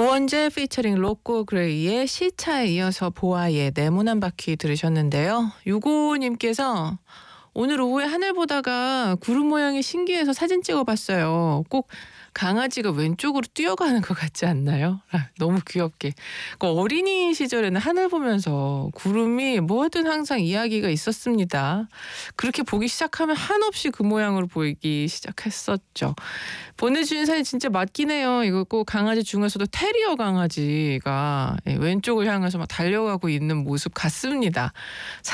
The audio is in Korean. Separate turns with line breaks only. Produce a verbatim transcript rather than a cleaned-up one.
구원재 피처링 로꼬 그레이의 시차에 이어서 보아의 네모난 바퀴 들으셨는데요. 유고님께서 오늘 오후에 하늘 보다가 구름 모양이 신기해서 사진 찍어봤어요. 꼭 강아지가 왼쪽으로 뛰어가는 것 같지 않나요? 아, 너무 귀엽게. 그 어린이 시절에는 하늘 보면서 구름이 뭐든 항상 이야기가 있었습니다. 그렇게 보기 시작하면 한없이 그 모양으로 보이기 시작했었죠. 보내주신 사진 진짜 맞긴 해요. 이거 꼭 강아지 중에서도 테리어 강아지가 왼쪽을 향해서 막 달려가고 있는 모습 같습니다.